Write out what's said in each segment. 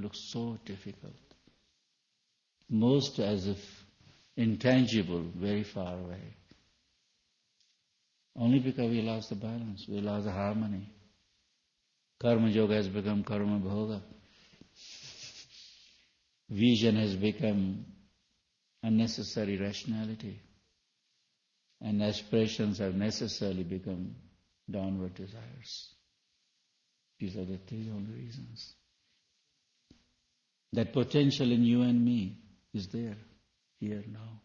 looks so difficult. Most as if intangible, very far away. Only because we lost the balance, we lost the harmony. Karma yoga has become karma bhoga. Vision has become unnecessary rationality. And aspirations have necessarily become downward desires. These are the three only reasons. That potential in you and me is there, here, now.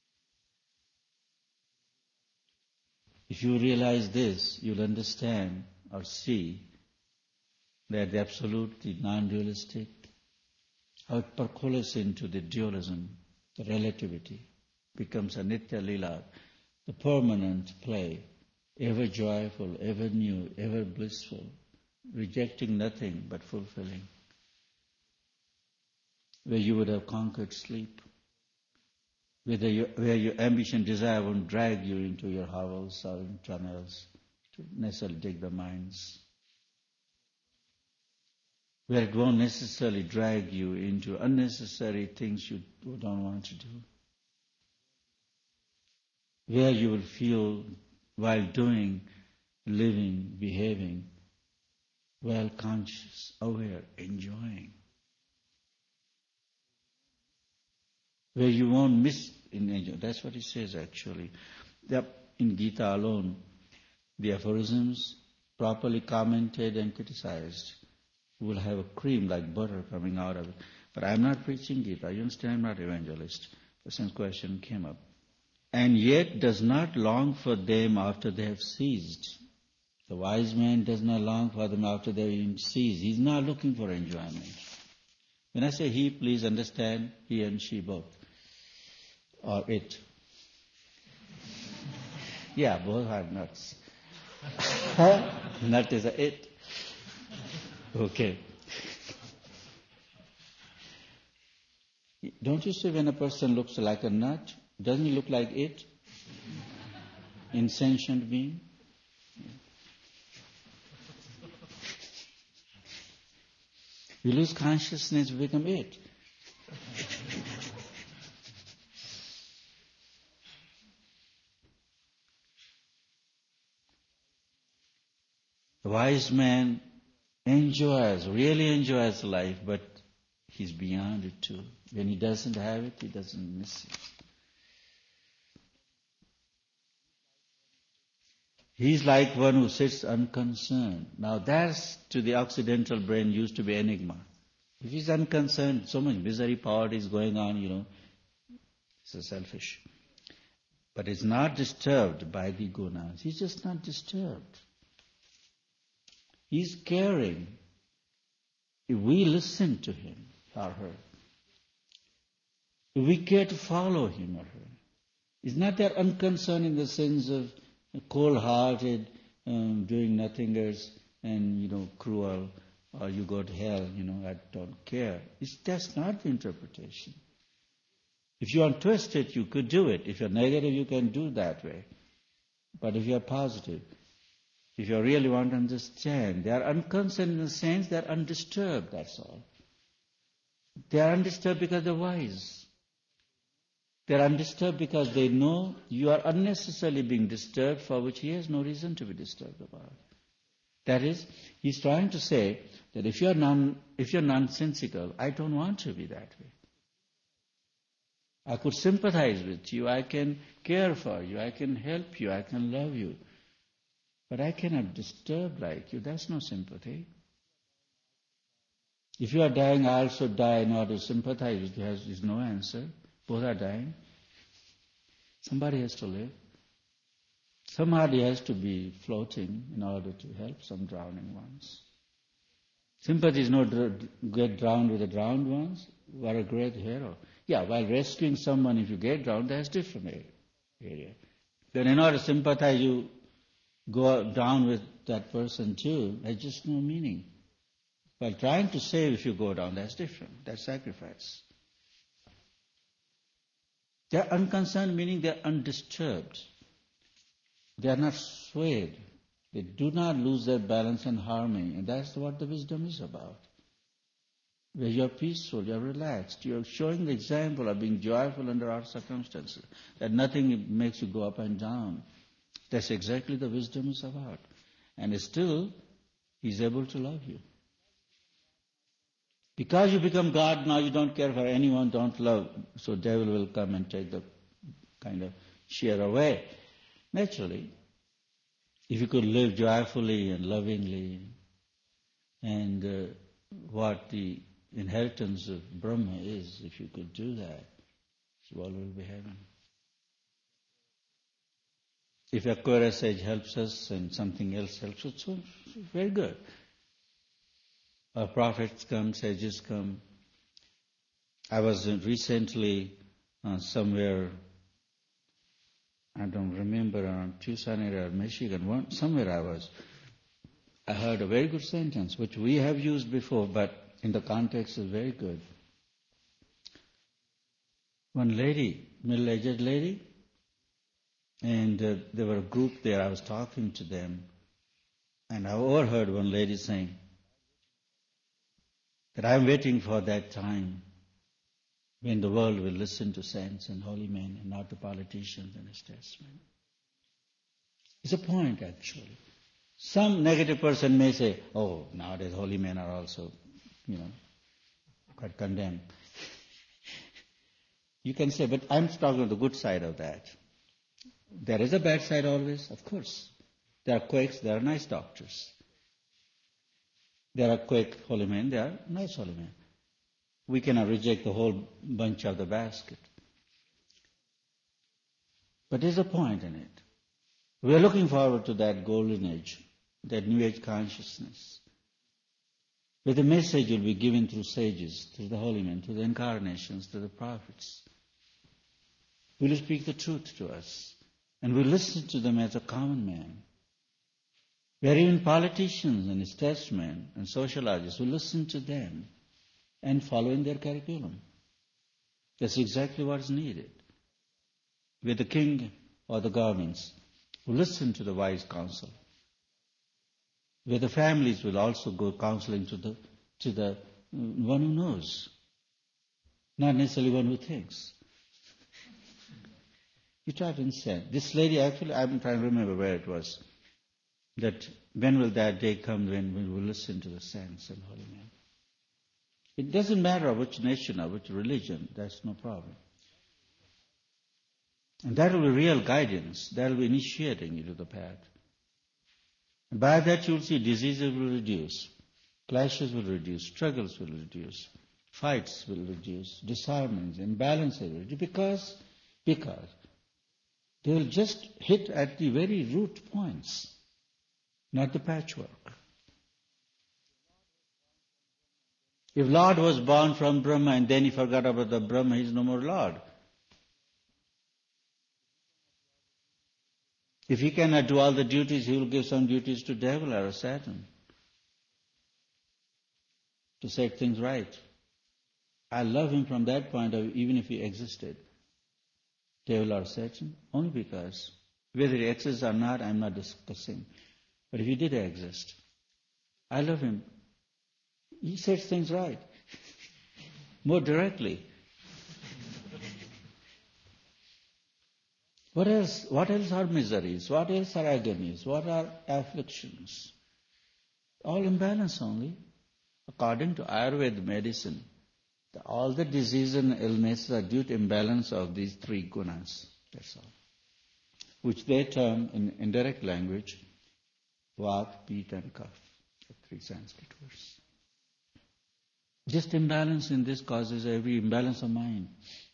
If you realize this, you'll understand or see that the absolute, the non-dualistic, how it percolates into the dualism, the relativity, becomes a nitya lila, the permanent play, ever joyful, ever new, ever blissful, rejecting nothing but fulfilling, where you would have conquered sleep, where your ambition, desire won't drag you into your hovels or in tunnels to necessarily dig the mines, where it won't necessarily drag you into unnecessary things you don't want to do, where you will feel while doing, living, behaving, well conscious, aware, enjoying, where you won't miss in enjoy. That's what he says actually. In Gita alone, the aphorisms properly commented and criticized will have a cream like butter coming out of it. But I'm not preaching Gita. You understand? I'm not evangelist. The same question came up. And yet does not long for them after they have ceased. The wise man does not long for them after they have ceased. He's not looking for enjoyment. When I say he, please understand he and she both. Or it. Yeah, both are nuts. Nut is a it. Okay. Don't you see when a person looks like a nut, doesn't he look like it? Insentient being? You lose consciousness, you become it. The wise man really enjoys life, but he's beyond it too. When he doesn't have it, he doesn't miss it. He's like one who sits unconcerned. Now that's, to the Occidental brain, used to be enigma. If he's unconcerned, so much misery, poverty is going on, so selfish. But it's not disturbed by the gunas. He's just not disturbed. He's caring. If we listen to him or her, if we care to follow him or her, it's not that unconcerned in the sense of cold-hearted, doing nothingers and, cruel, or you go to hell, I don't care. That's not the interpretation. If you untwist it, you could do it. If you're negative, you can do that way. But if you're positive, if you really want to understand, they are unconcerned in the sense they are undisturbed, that's all. They are undisturbed because they're wise. They are undisturbed because they know you are unnecessarily being disturbed, for which he has no reason to be disturbed about. That is, he's trying to say that if you're nonsensical, I don't want to be that way. I could sympathize with you, I can care for you, I can help you, I can love you. But I cannot disturb like you. That's no sympathy. If you are dying, I also die in order to sympathize with you. There's no answer. Both are dying. Somebody has to live. Somebody has to be floating in order to help some drowning ones. Sympathy is not get drowned with the drowned ones. What a great hero. Yeah, while rescuing someone, if you get drowned, that's different area. Then in order to sympathize, you go down with that person too. There's just no meaning. While trying to save, if you go down, that's different. That's sacrifice. They're unconcerned, meaning they're undisturbed. They are not swayed. They do not lose their balance and harmony. And that's what the wisdom is about. where you're peaceful, you're relaxed, you're showing the example of being joyful under our circumstances, that nothing makes you go up and down. That's exactly the wisdom is about. And still, He's able to love you. Because you become God, now you don't care for anyone, don't love. So devil will come and take the kind of share away. Naturally, if you could live joyfully and lovingly, and what the inheritance of Brahma is, if you could do that, it's all will be heaven. If a Quora sage helps us and something else helps us, so very good. Our prophets come, sages come. I was recently somewhere, I don't remember, around Tucson area or Michigan, somewhere I was. I heard a very good sentence, which we have used before, but in the context is very good. One lady, middle-aged lady, and there were a group there, I was talking to them, and I overheard one lady saying that I'm waiting for that time when the world will listen to saints and holy men and not the politicians and statesmen. It's a point, actually. Some negative person may say, oh, nowadays holy men are also, quite condemned. You can say, but I'm talking about the good side of that. There is a bad side always, of course. There are quakes, there are nice doctors. There are quake holy men, there are nice holy men. We cannot reject the whole bunch of the basket. But there's a point in it. We are looking forward to that golden age, that new age consciousness, where the message will be given through sages, through the holy men, through the incarnations, through the prophets. Will speak the truth to us, and we listen to them as a common man. Where even politicians and statesmen and sociologists will listen to them and follow in their curriculum. That's exactly what is needed. Where the king or the governments will listen to the wise counsel. Where the families will also go counseling to the one who knows, not necessarily one who thinks. You try to understand. This lady, actually, I'm trying to remember where it was, that when will that day come when we will listen to the saints and holy men? It doesn't matter which nation or which religion, that's no problem. And that will be real guidance. That will be initiating you to the path. And by that you will see diseases will reduce, clashes will reduce, struggles will reduce, fights will reduce, disharmonies, imbalances will reduce, because they will just hit at the very root points, not the patchwork. If Lord was born from Brahma and then he forgot about the Brahma, he is no more Lord. If he cannot do all the duties, he will give some duties to devil or Satan to set things right. I love him from that point of view, even if he existed, devil or Satan, only because whether he exists or not, I'm not discussing. But if he did exist, I love him. He sets things right more directly. What else are miseries? What else are agonies? What are afflictions? All imbalance only. According to Ayurveda medicine, all the diseases and illnesses are due to imbalance of these three gunas. That's all. Which they term in indirect language, Vata, Pitta and Kapha. The three Sanskrit words. Just imbalance in this causes every imbalance of mind.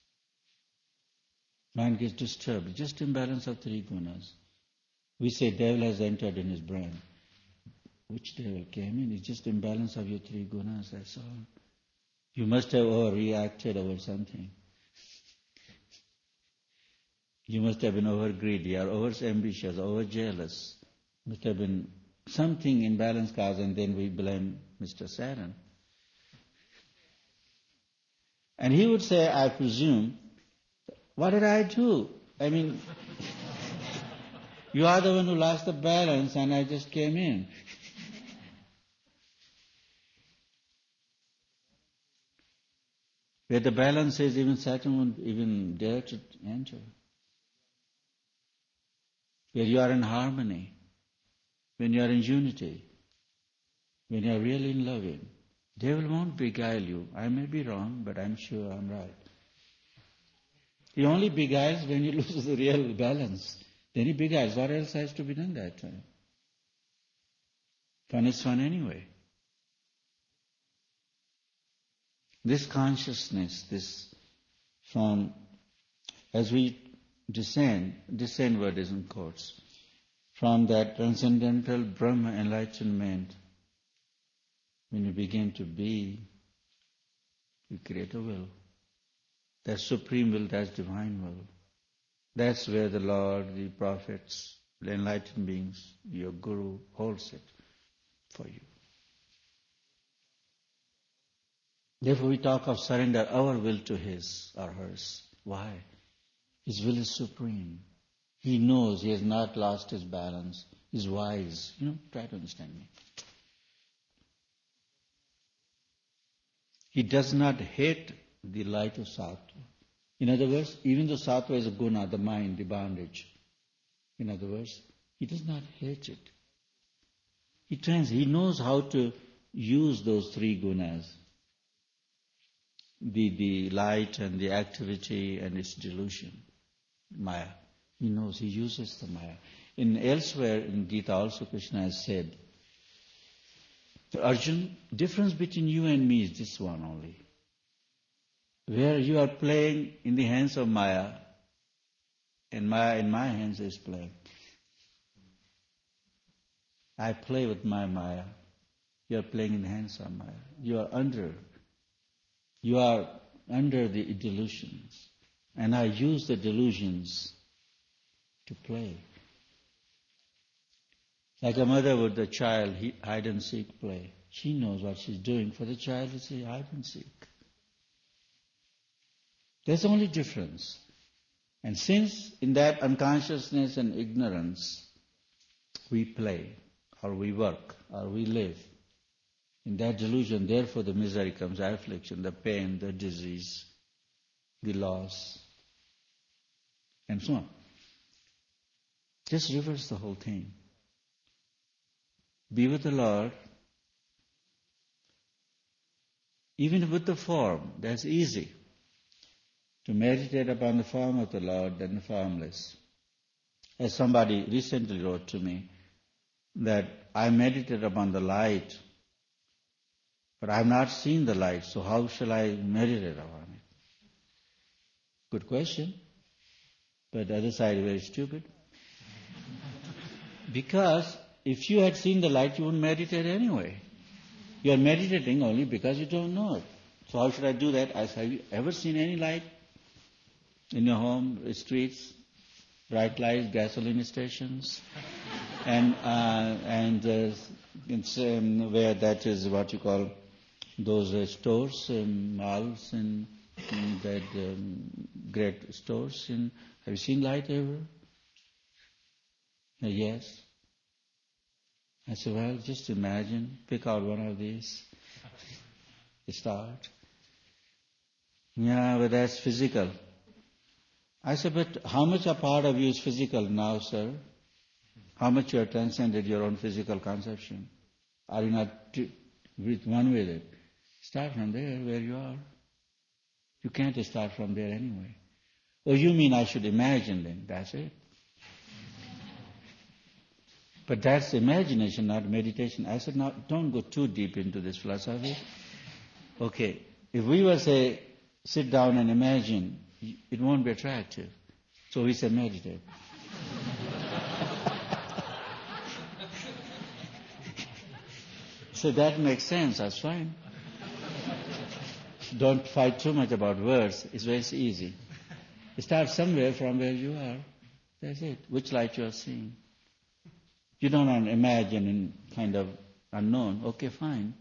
Mind gets disturbed. Just imbalance of three gunas. We say devil has entered in his brain. Which devil came in? It's just imbalance of your three gunas, that's all. You must have overreacted over something. You must have been over greedy or over ambitious, over jealous. Must have been something imbalance caused, and then we blame Mr. Saturn. And he would say, I presume, what did I do? I mean, you are the one who lost the balance and I just came in. Where the balance is, even Satan won't even dare to enter. Where you are in harmony, when you are in unity, when you are really in loving, devil won't beguile you. I may be wrong, but I'm sure I'm right. He only beguiles when you lose the real balance. Then he beguiles. What else has to be done that time? Fun is fun anyway. This consciousness, this from, as we descend word is in quotes, from that transcendental Brahma enlightenment, when you begin to be, you create a will. That supreme will, that's divine will. That's where the Lord, the prophets, the enlightened beings, your Guru holds it for you. Therefore we talk of surrender our will to His or hers. Why? His will is supreme. He knows He has not lost His balance. He's wise. Try to understand me. He does not hate the light of Sattva. In other words, even though Sattva is a guna, the mind, the bondage, in other words, He does not hate it. He knows how to use those three gunas, the light and the activity and its delusion, Maya. He knows, He uses the Maya. Elsewhere in Gita also Krishna has said, Arjun, difference between you and me is this one only. Where you are playing in the hands of Maya, and Maya in my hands is playing. I play with my Maya. You are playing in the hands of Maya. You are under the delusions. And I use the delusions to play. Like a mother with the child, hide and seek play. She knows what she's doing. For the child, it's a hide and seek. There's only difference. And since in that unconsciousness and ignorance, we play, or we work, or we live, in that delusion, therefore the misery comes, the affliction, the pain, the disease, the loss, and so on. Just reverse the whole thing. Be with the Lord, even with the form, that's easy. To meditate upon the form of the Lord than the formless. As somebody recently wrote to me, that I meditate upon the light, but I have not seen the light, so how shall I meditate upon it? Good question, but the other side is very stupid. Because if you had seen the light, you wouldn't meditate anyway. You are meditating only because you don't know it. So how should I do that? I said, have you ever seen any light in your home, streets, bright lights, gasoline stations, and where that is what you call those stores, malls, and that great stores. Have you seen light ever? Yes. I said, well, just imagine, pick out one of these, start. Yeah, but that's physical. I said, but how much a part of you is physical now, sir? How much you have transcended your own physical conception? Are you not with one with it? Start from there, where you are. You can't start from there anyway. Oh, you mean I should imagine then? That's it. But that's imagination, not meditation. I said, no, don't go too deep into this philosophy. Okay, if we were say, sit down and imagine, it won't be attractive. So we say meditate. So that makes sense, that's fine. Don't fight too much about words, it's very easy. Start somewhere from where you are. That's it. Which light you are seeing. You don't imagine in kind of unknown. Okay, fine.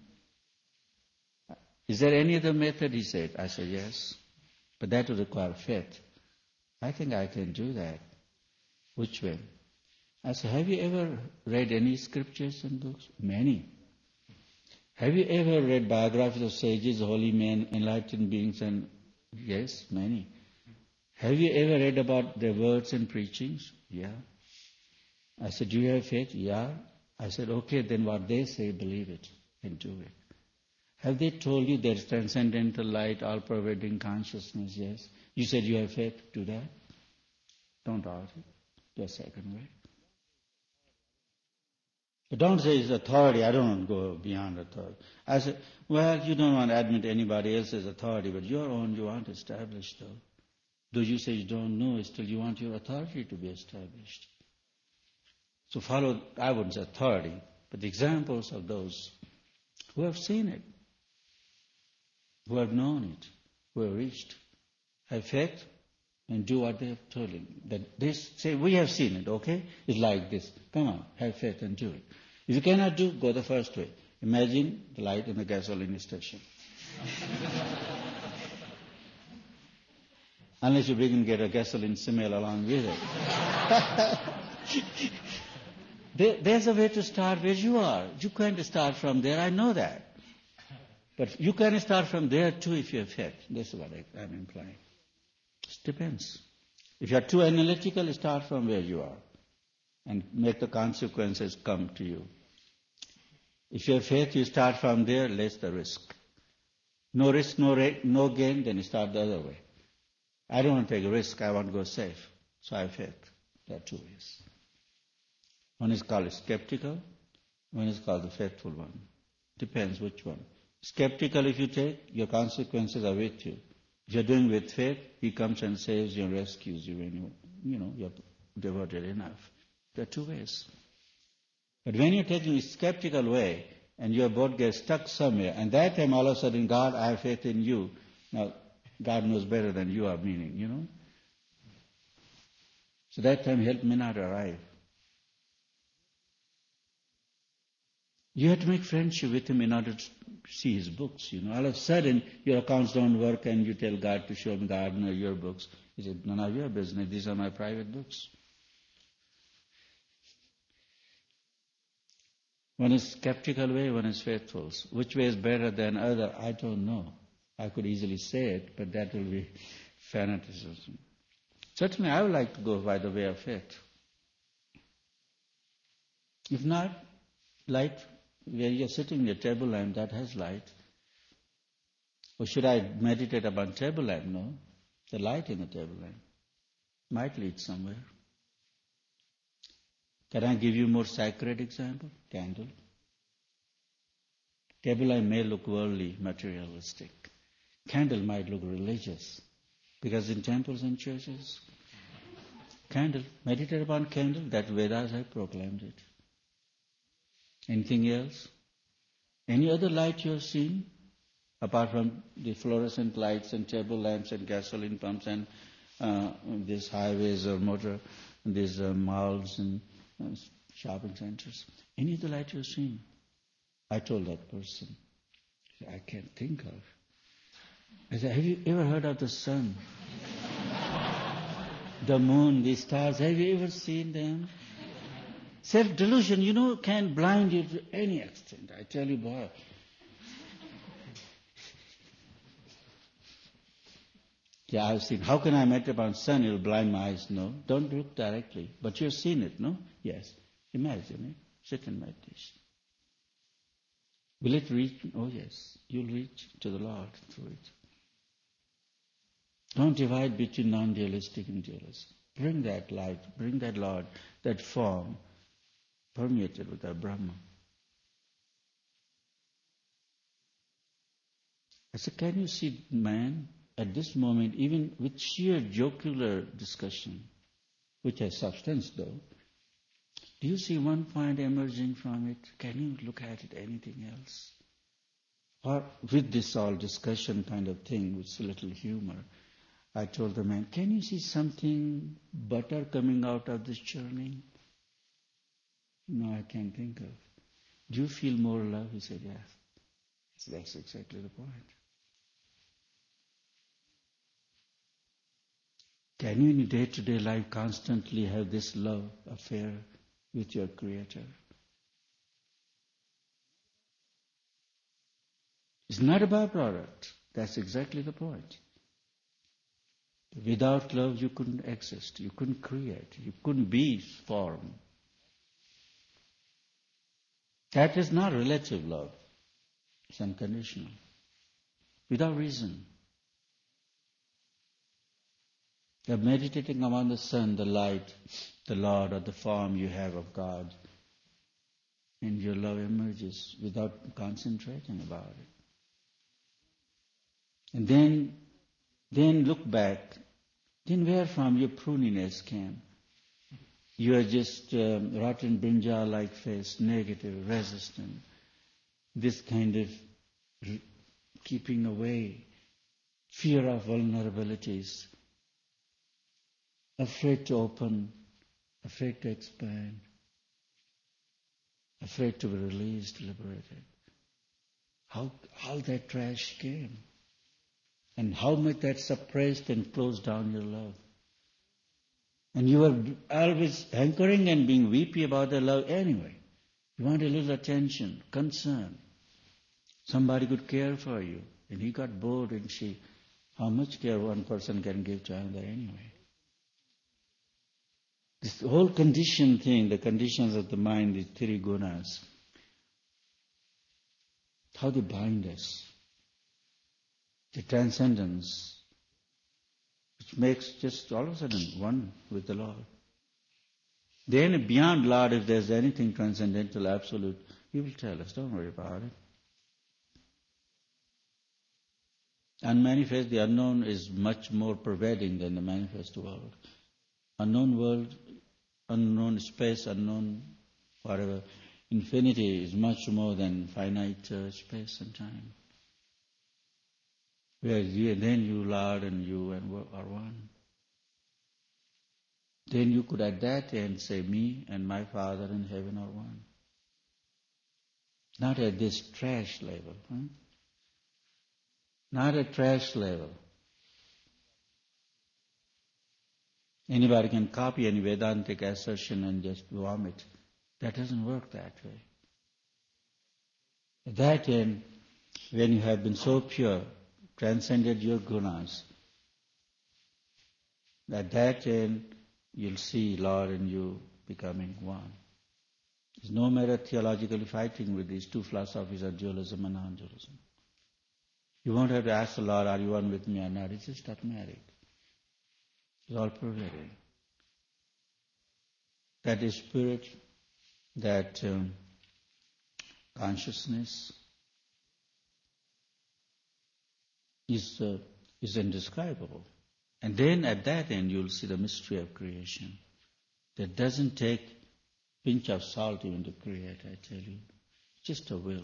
Is there any other method? He said. I said, yes. But that would require faith. I think I can do that. Which way? I said, have you ever read any scriptures and books? Many. Have you ever read biographies of sages, holy men, enlightened beings? And yes, many. Have you ever read about their words and preachings? Yeah. I said, do you have faith? Yeah. I said, okay, then what they say, believe it and do it. Have they told you there's transcendental light, all-pervading consciousness? Yes. You said you have faith? Do that. Don't argue. The second way. But don't say it's authority. I don't want to go beyond authority. I said, well, you don't want to admit anybody else's authority, but your own you want established, though. Though you say you don't know, still you want your authority to be established. So follow, I wouldn't say authority, but the examples of those who have seen it, who have known it, who have reached. Have faith and do what they have told you. That they say, we have seen it, okay? It's like this. Come on, have faith and do it. If you cannot do, go the first way. Imagine the light in the gasoline station. Unless you bring and get a gasoline smell along with it. There's a way to start where you are. You can't start from there, I know that. But you can start from there too if you have faith. That's what I'm implying. It depends. If you are too analytical, start from where you are and make the consequences come to you. If you have faith, you start from there, less the risk. No risk, no gain, then you start the other way. I don't want to take a risk, I want to go safe. So I have faith. There are two ways. One is called skeptical, one is called the faithful one. Depends which one. Skeptical if you take, your consequences are with you. If you're doing with faith, He comes and saves you and rescues you when you're devoted enough. There are two ways. But when you're taking a skeptical way and your boat gets stuck somewhere, and that time all of a sudden, God, I have faith in you. Now, God knows better than you are meaning, So that time help may not arrive. You have to make friendship with Him in order to see His books, All of a sudden, your accounts don't work and you tell God to show me God, no, your books. He said, none of your business. These are my private books. One is skeptical way, one is faithful. Which way is better than other? I don't know. I could easily say it, but that will be fanaticism. Certainly, I would like to go by the way of faith. If not, light, where you're sitting, the table lamp, that has light. Or should I meditate about table lamp? No. The light in the table lamp might lead somewhere. Can I give you more sacred example? Candle. Table lamp may look worldly, materialistic. Candle might look religious. Because in temples and churches, candle, meditate upon candle, that Vedas have proclaimed it. Anything else? Any other light you have seen? Apart from the fluorescent lights and table lamps and gasoline pumps and these highways or these malls and shopping centers. Any other light you have seen? I told that person, I can't think of. I said, have you ever heard of the sun? The moon, the stars, have you ever seen them? Self-delusion, can blind you to any extent. I tell you, boy. Yeah, I've seen. How can I meditate upon sun? It'll blind my eyes. No, don't look directly. But you've seen it, no? Yes. Imagine it. Sit in meditation. Will it reach? Oh, yes. You'll reach to the Lord through it. Don't divide between non-dualistic and dualistic. Bring that light, bring that Lord, that form, permeated with that Brahma. I said, can you see man at this moment, even with sheer jocular discussion, which has substance though, do you see one point emerging from it? Can you look at it anything else? Or with this all discussion kind of thing, with a little humor, I told the man, can you see something better coming out of this journey? No, I can't think of. Do you feel more love? He said, yes. So that's exactly the point. Can you in your day-to-day life constantly have this love affair with your Creator? It's not a byproduct. That's exactly the point. Without love, you couldn't exist. You couldn't create. You couldn't be formed. That is not relative love. It's unconditional. Without reason. You're meditating upon the sun, the light, the Lord, or the form you have of God. And your love emerges without concentrating about it. And then look back. Then where from your pruniness came? You are just rotten brinjal-like face, negative, resistant. This kind of keeping away, fear of vulnerabilities, afraid to open, afraid to expand, afraid to be released, liberated. How that trash came. And how much that suppressed and closed down your love. And you were always hankering and being weepy about the love anyway. You want a little attention, concern. Somebody could care for you. And he got bored and how much care one person can give to another anyway. This whole condition thing, the conditions of the mind, the three gunas, how they bind us. The transcendence, which makes just all of a sudden one with the Lord. Then beyond Lord, if there's anything transcendental, absolute, He will tell us, don't worry about it. Unmanifest, the unknown is much more pervading than the manifest world. Unknown world, unknown space, unknown whatever. Infinity is much more than finite space and time. Where then you, Lord, and you are one. Then you could at that end say, me and my Father in heaven are one. Not at this trash level. Not at trash level. Anybody can copy any Vedantic assertion and just vomit. That doesn't work that way. At that end, when you have been so pure, transcended your gunas, at that end, you'll see Lord and you becoming one. There's no matter theologically fighting with these two philosophies of dualism and non-dualism. You won't have to ask the Lord, are you one with me or not? It's just automatic. It's all pervading. That is spirit, that consciousness is indescribable. And then at that end you'll see the mystery of creation. That doesn't take pinch of salt even to create, I tell you. Just a will.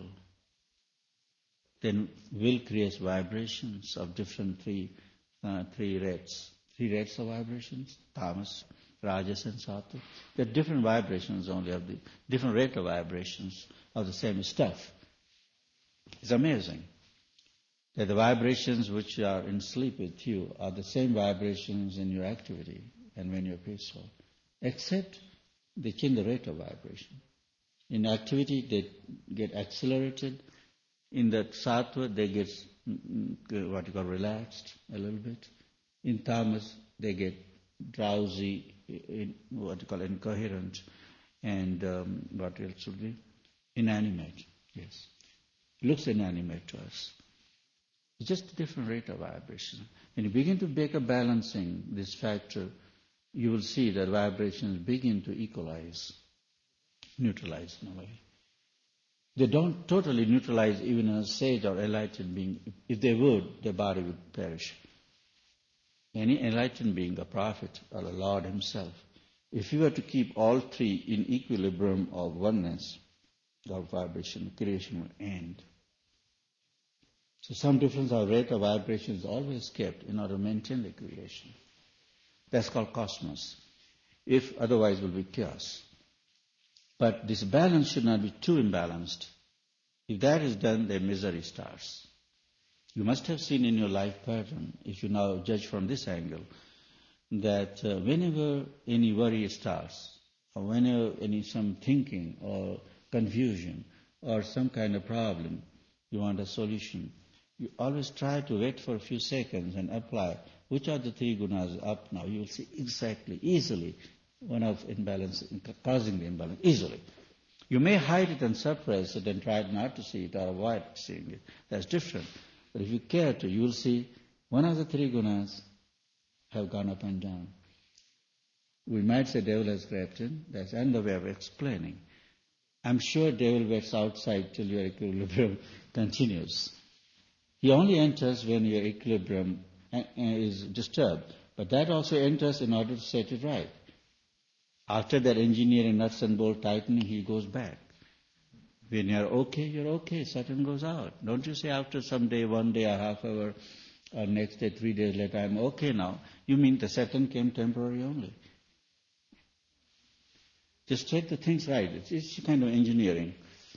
Then will creates vibrations of different three rates. 3 rates of vibrations, tamas, rajas and sattva. There are different vibrations only of the different rate of vibrations of the same stuff. It's amazing that the vibrations which are in sleep with you are the same vibrations in your activity and when you're peaceful, except they change the rate of vibration. In activity, they get accelerated. In the sattva, they get what you call relaxed a little bit. In tamas, they get drowsy, what you call incoherent, and what else would be? Inanimate. Yes, it looks inanimate to us. It's just a different rate of vibration. When you begin to make a balancing, this factor, you will see that vibrations begin to equalize, neutralize in a way. They don't totally neutralize even a sage or enlightened being. If they would, their body would perish. Any enlightened being, a prophet or a Lord himself, if you were to keep all three in equilibrium of oneness, of vibration, creation will end. So some difference of rate of vibration is always kept in order to maintain the creation. That's called cosmos. If otherwise it will be chaos. But this balance should not be too imbalanced. If that is done, then misery starts. You must have seen in your life pattern, if you now judge from this angle, that whenever any worry starts, or whenever some thinking or confusion or some kind of problem, you want a solution. You always try to wait for a few seconds and apply. Which are the three gunas up now? You will see exactly, easily, one of imbalance, causing the imbalance, easily. You may hide it and suppress it and try not to see it or avoid seeing it. That's different. But if you care to, you will see one of the three gunas have gone up and down. We might say devil has crept in. That's another way of explaining. I'm sure devil waits outside till your equilibrium continues. He only enters when your equilibrium is disturbed. But that also enters in order to set it right. After that engineering nuts and bolt tightening, he goes back. When you're okay, Satan goes out. Don't you say after some day, 1 day, a half hour, or next day, 3 days later, I'm okay now. You mean the Satan came temporary only. Just take the things right. It's kind of engineering.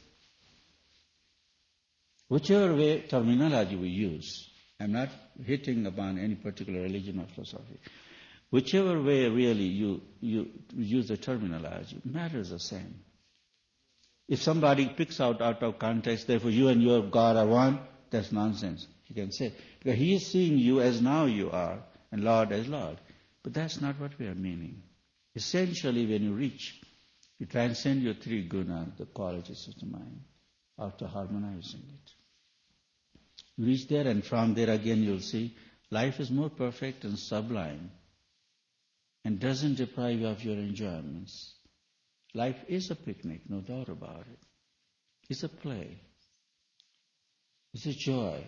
Whichever way terminology we use, I'm not hitting upon any particular religion or philosophy. Whichever way really you use the terminology, matters the same. If somebody picks out of context, therefore you and your God are one, that's nonsense. He can say. Because he is seeing you as now you are, and Lord as Lord. But that's not what we are meaning. Essentially, when you reach, you transcend your three gunas, the qualities of the mind, after harmonizing it. You reach there, and from there again you'll see life is more perfect and sublime and doesn't deprive you of your enjoyments. Life is a picnic, no doubt about it. It's a play. It's a joy.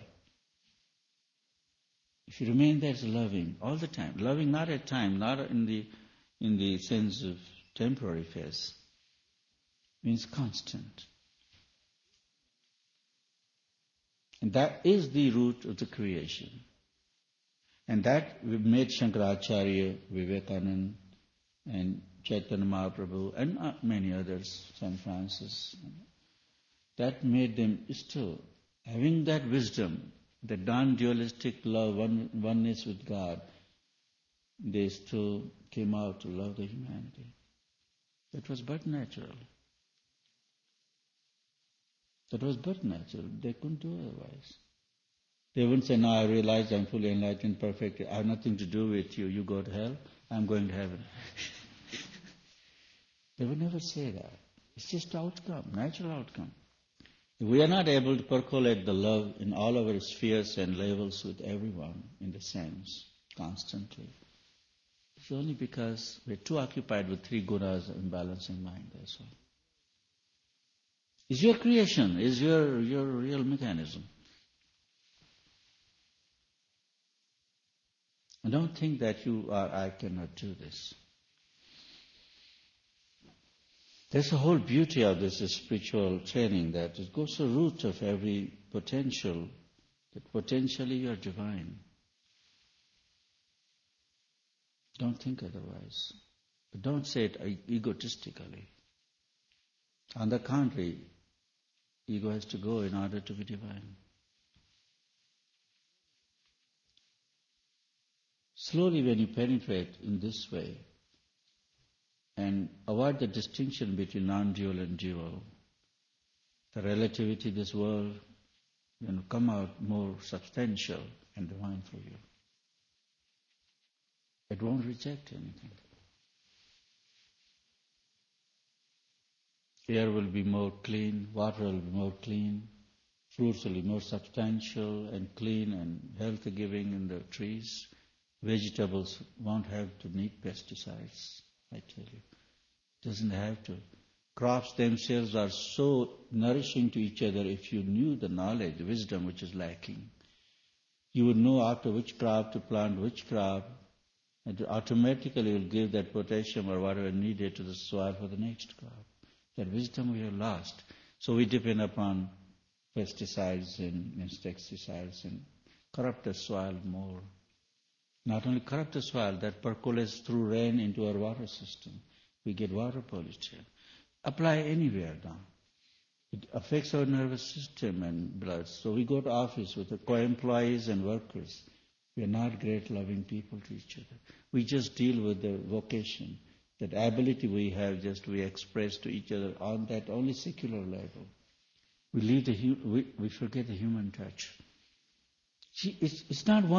If you remain there, it's loving all the time. Loving not at time, not in the sense of temporary phase. Means constant. And that is the root of the creation. And that made Shankaracharya, Vivekananda, and Chaitanya Mahaprabhu, and many others, St. Francis. That made them still, having that wisdom, the non-dualistic love, oneness with God, they still came out to love the humanity. That was but natural. That was but natural. They couldn't do otherwise. They wouldn't say, "No, I realize I'm fully enlightened, perfect. I have nothing to do with you. You go to hell. I'm going to heaven." They would never say that. It's just outcome, natural outcome. If we are not able to percolate the love in all our spheres and levels with everyone in the sense, constantly, it's only because we're too occupied with three gunas and imbalancing mind, that's all. It's your creation, it's your real mechanism. And don't think that I cannot do this. There's a whole beauty of this spiritual training, that it goes to the root of every potential, that potentially you are divine. Don't think otherwise. But don't say it egotistically. On the contrary, ego has to go in order to be divine. Slowly, when you penetrate in this way and avoid the distinction between non-dual and dual, the relativity of this world will come out more substantial and divine for you. It won't reject anything. Air will be more clean, water will be more clean, fruits will be more substantial and clean and health-giving in the trees. Vegetables won't have to need pesticides, I tell you. Doesn't have to. Crops themselves are so nourishing to each other. If you knew the knowledge, the wisdom which is lacking, you would know after which crop to plant which crop, and automatically will give that potassium or whatever needed to the soil for the next crop. That wisdom we have lost. So we depend upon pesticides and insecticides and corrupt the soil more. Not only corrupt the soil, that percolates through rain into our water system. We get water pollution. Apply anywhere now. It affects our nervous system and blood. So we go to office with the co-employees and workers. We are not great loving people to each other. We just deal with the vocation. That ability we have, just we express to each other on that only secular level. We forget the human touch. See, it's not one